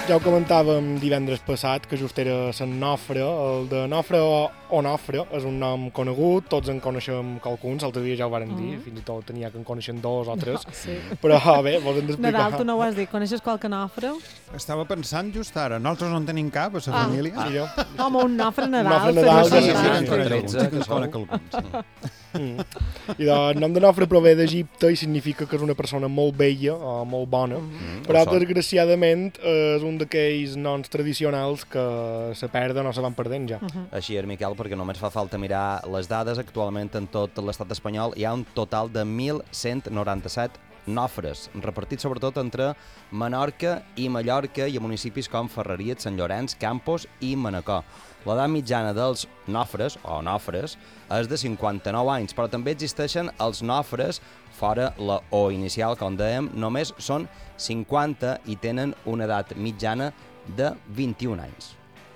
Ja ho comentàvem divendres passat, que just era Sant Nofre. El de Nofre o Nofre és un nom conegut, tots en coneixem qualcuns, l'altre dia ja ho varen dir, fins i tot tenia que en coneixen 2 o 3. No, sí. Però bé, vos hem d'explicar. Nadal, tu no ho has dit, coneixes qualque nofre? Estava pensant just ara, nosaltres no en tenim cap a la família. Sí, jo. Home, un nofre Nadal. Nofre Nadal, seria sí, fantàstic. sí, sí. Que ens conec alguns. I el nom de Nofre prové d'Egipte i significa que és una persona molt vella o molt bona, però desgraciadament és un d'aquells noms tradicionals que se perden o se van perdent ja. Així és, Miquel, perquè només fa falta mirar les dades. Actualment en tot l'estat espanyol hi ha un total de 1.197 nofres, repartits sobretot entre Menorca i Mallorca i a municipis com Ferreries, Sant Llorenç, Campos i Manacor. L'edat mitjana dels nofres, o nofres, és de 59 anys, però també existeixen els nofres fora la O inicial, com dèiem, només són 50 i tenen una edat mitjana de 21 anys.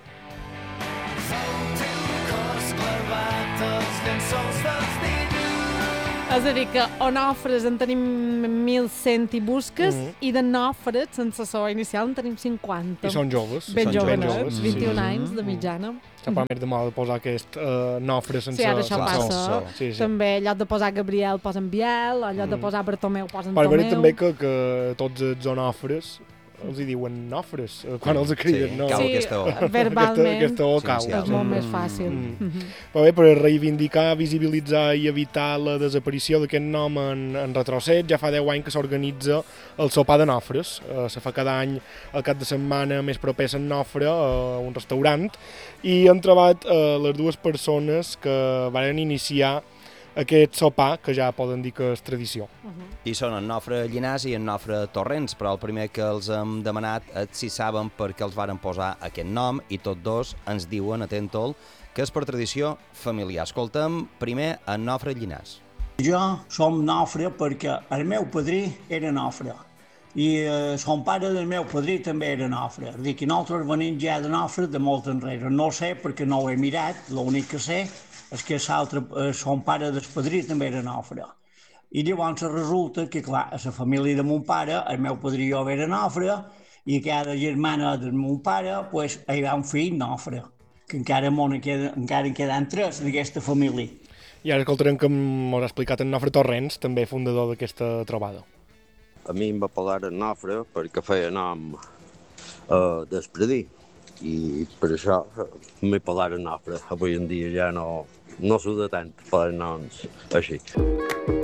És a dir, que o nofres en tenim 1.100 i busques, i de nofres, sense so inicial, en tenim 50. I són joves. Ben són jovenets, sí. 21 anys de mitjana. Està per més de moda posar aquest Nofre sense... Sí, ara això passa. Sí. També en lloc de posar Gabriel posen Biel, en lloc de posar Bartomeu posen Per veure Tomeu. també que tots els onofres els hi diuen nofres quan els criden, Sí, no? cau aquesta O. Verbalment Aquesta O cau. Sí, és molt més fàcil. Però bé, per reivindicar, visibilitzar i evitar la desaparició d'aquest nom en retrocés, ja fa 10 anys que s'organitza el sopar de nofres. Se fa cada any el cap de setmana més proper a Sant Nofre, a un restaurant, i han trobat les dues persones que van iniciar aquest sopar, que ja poden dir que és tradició. I són en Nofre Llinàs i en Nofre Torrents, però el primer que els hem demanat és si saben per què els varen posar aquest nom, i tots dos ens diuen, atent-tol, que és per tradició familiar. Escoltem primer en Nofre Llinàs. Jo som nofre perquè el meu padrí era nofre i son pare del meu padrí també era nofre. És a dir, que nosaltres venim ja de nofre de molt enrere. No ho sé perquè no ho he mirat, l'únic que sé és que son pare del padrí també era nofre. I llavors resulta que, clar, a la família de mon pare, el meu padrí jo era nofre, i cada germana del mon pare, pues, hi va un fill nofre, que encara en queden 3 d'aquesta família. I ara escoltarem que m'ho ha explicat en Nofre Torrents, també fundador d'aquesta trobada. A mi em va parlar en Nofre perquè feia nom del predí, i per això m'he parlat en Nofre. Avui en dia ja no s'ho de tant per noms així.